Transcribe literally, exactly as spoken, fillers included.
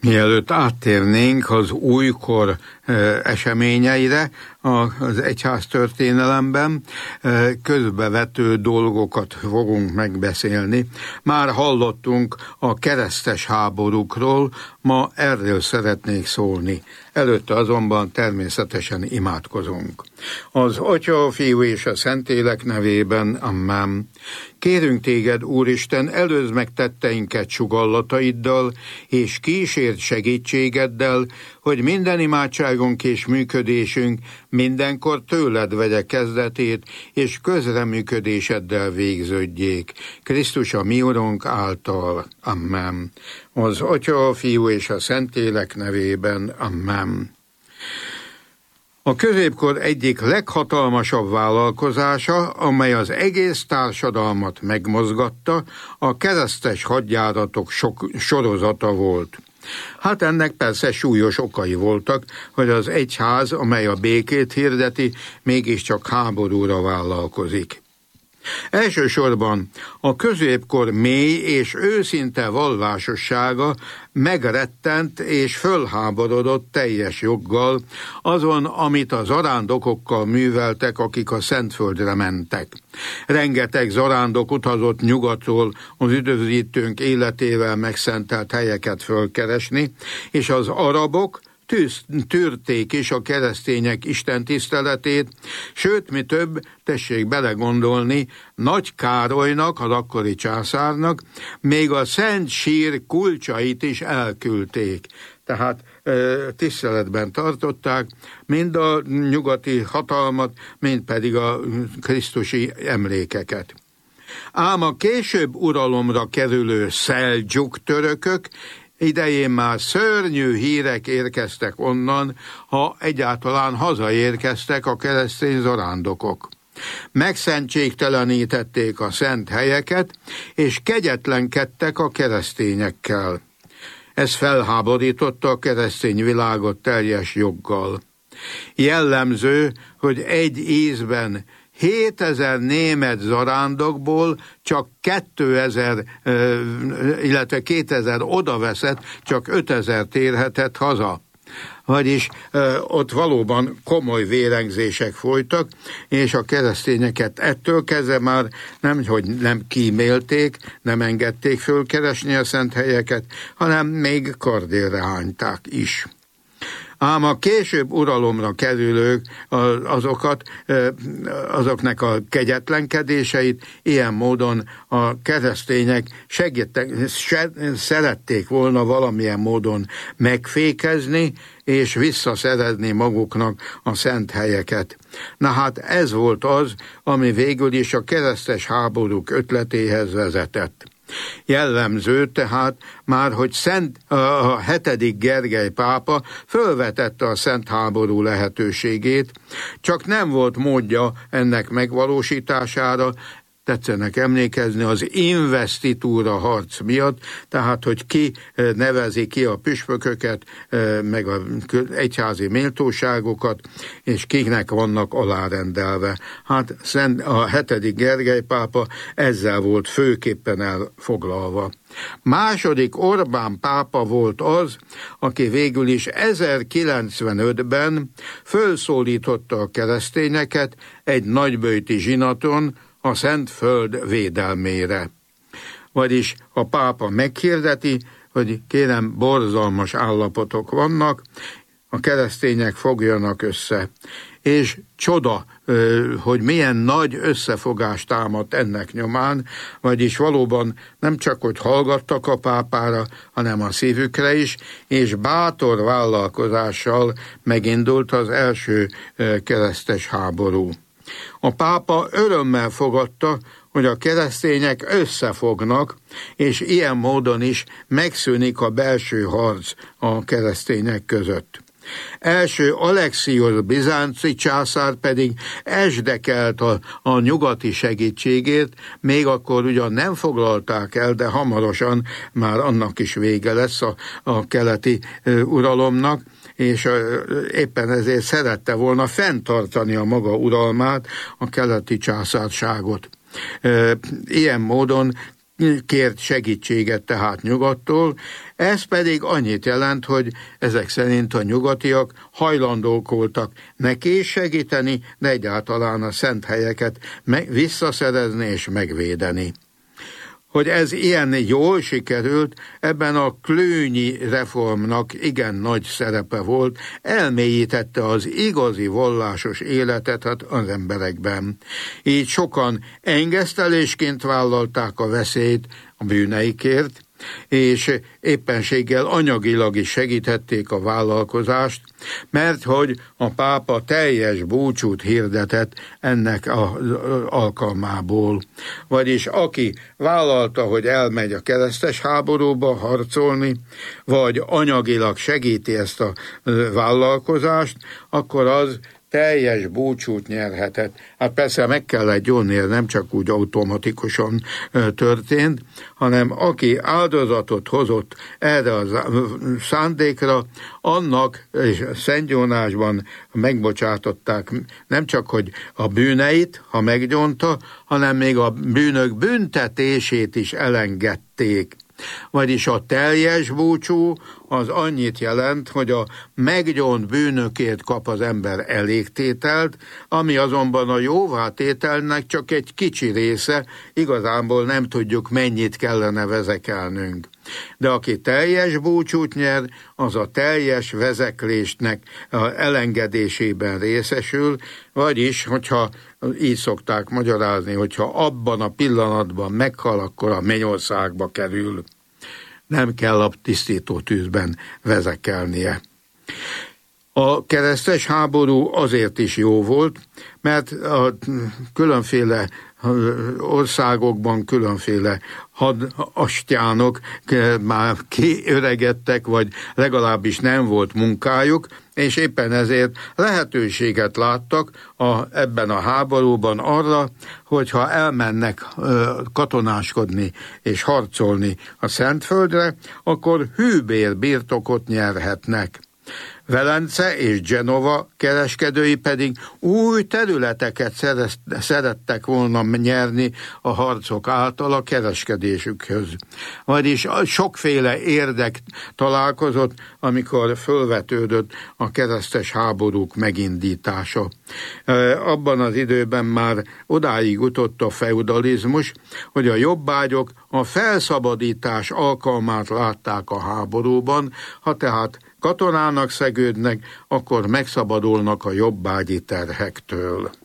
Mielőtt áttérnénk az újkor eseményeire az egyház történelemben, közbevető dolgokat fogunk megbeszélni. Már hallottunk a keresztes háborúkról, ma erről szeretnék szólni. Előtte azonban természetesen imádkozunk. Az Atya, a Fiú és a Szentlélek nevében, amen. Kérünk téged, Úristen, előzd meg tetteinket sugallataiddal, és kísérd segítségeddel, hogy minden imádságunk és működésünk mindenkor tőled vegye kezdetét, és közreműködéseddel végződjék. Krisztus a mi Urunk által. Amen. Az Atya, a Fiú és a Szentlélek nevében. Amen. A középkor egyik leghatalmasabb vállalkozása, amely az egész társadalmat megmozgatta, a keresztes hadjáratok sok sorozata volt. Hát ennek persze súlyos okai voltak, hogy az egyház, amely a békét hirdeti, mégiscsak háborúra vállalkozik. Elsősorban a középkor mély és őszinte vallásossága megrettent és fölháborodott teljes joggal azon, amit a zarándokokkal műveltek, akik a Szentföldre mentek. Rengeteg zarándok utazott nyugatról az üdvözítőnk életével megszentelt helyeket fölkeresni, és az arabok Tűz, tűrték is a keresztények istentiszteletét, sőt, mi több, tessék belegondolni, Nagy Károlynak, az akkori császárnak, még a Szent Sír kulcsait is elküldték. Tehát e, tiszteletben tartották mind a nyugati hatalmat, mind pedig a krisztusi emlékeket. Ám a később uralomra kerülő szeldzsuk törökök idején már szörnyű hírek érkeztek onnan, ha egyáltalán hazaérkeztek a keresztény zarándokok. Megszentségtelenítették a szent helyeket, és kegyetlenkedtek a keresztényekkel. Ez felháborította a keresztény világot teljes joggal. Jellemző, hogy egy ízben hétezer német zarándokból csak kétezer, illetve kétezer odaveszett, csak ötezer térhetett haza. Vagyis ott valóban komoly vérengzések folytak, és a keresztényeket ettől kezdve már nem, hogy nem kímélték, nem engedték fölkeresni a szent helyeket, hanem még kardélre hányták is. Ám a később uralomra kerülők azokat, azoknak a kegyetlenkedéseit ilyen módon a keresztények segítek, szerették volna valamilyen módon megfékezni, és visszaszerezni maguknak a szent helyeket. Na hát ez volt az, ami végül is a keresztes háborúk ötletéhez vezetett. Jellemző tehát már, hogy Szent, a hetedik Gergely pápa fölvetette a szent háború lehetőségét, csak nem volt módja ennek megvalósítására, tetszenek emlékezni az investitúra harc miatt, tehát, hogy ki nevezi ki a püspököket, meg az egyházi méltóságokat, és kiknek vannak alárendelve. Hát a hetedik Gergely pápa ezzel volt főképpen elfoglalva. Második Orbán pápa volt az, aki végül is ezerkilencvenötben fölszólította a keresztényeket egy nagyböjti zsinaton a Szent Föld védelmére. Vagyis a pápa meghirdeti, hogy kérem, borzalmas állapotok vannak, a keresztények fogjanak össze. És csoda, hogy milyen nagy összefogás támadt ennek nyomán, vagyis valóban nem csak, hogy hallgattak a pápára, hanem a szívükre is, és bátor vállalkozással megindult az első keresztes háború. A pápa örömmel fogadta, hogy a keresztények összefognak, és ilyen módon is megszűnik a belső harc a keresztények között. Első Alexios bizánci császár pedig esdekelt a, a nyugati segítségért, még akkor ugyan nem foglalták el, de hamarosan már annak is vége lesz a, a keleti uh, uralomnak, és éppen ezért szerette volna fenntartani a maga uralmát, a keleti császárságot. Ilyen módon kért segítséget tehát nyugattól, ez pedig annyit jelent, hogy ezek szerint a nyugatiak hajlandók voltak neki segíteni, de egyáltalán a szent helyeket visszaszerezni és megvédeni. Hogy ez ilyen jól sikerült, ebben a klőnyi reformnak igen nagy szerepe volt, elmélyítette az igazi vallásos életet az emberekben. Így sokan engesztelésként vállalták a veszélyt a bűneikért, és éppenséggel anyagilag is segíthették a vállalkozást, mert hogy a pápa teljes búcsút hirdetett ennek az alkalmából. Vagyis aki vállalta, hogy elmegy a keresztes háborúba harcolni, vagy anyagilag segíti ezt a vállalkozást, akkor az teljes búcsút nyerhetett. Hát persze meg kellett gyónni, nem csak úgy automatikusan történt, hanem aki áldozatot hozott erre a szándékra, annak és szentgyónásban megbocsátották nem csak, hogy a bűneit, ha meggyónta, hanem még a bűnök büntetését is elengedték. Vagyis a teljes búcsú az annyit jelent, hogy a meggyónt bűnökért kap az ember elégtételt, ami azonban a jóvátételnek csak egy kicsi része, igazából nem tudjuk, mennyit kellene vezekelnünk. De aki teljes búcsút nyer, az a teljes vezeklésnek a elengedésében részesül, vagyis, hogyha így szokták magyarázni, hogyha abban a pillanatban meghal, akkor a mennyországba kerül. Nem kell a tisztító tűzben vezekelnie. A keresztes háború azért is jó volt, mert a különféle országokban különféle hadastyánok már kiöregedtek, vagy legalábbis nem volt munkájuk, és éppen ezért lehetőséget láttak a, ebben a háborúban arra, hogyha elmennek katonáskodni és harcolni a Szentföldre, akkor hűbér birtokot nyerhetnek. Velence és Genova kereskedői pedig új területeket szerez, szerettek volna nyerni a harcok által a kereskedésükhöz. Vagyis sokféle érdek találkozott, amikor fölvetődött a keresztes háborúk megindítása. Abban az időben már odáig jutott a feudalizmus, hogy a jobbágyok a felszabadítás alkalmát látták a háborúban, ha tehát katonának szegődnek, akkor megszabadulnak a jobbágyi terhektől.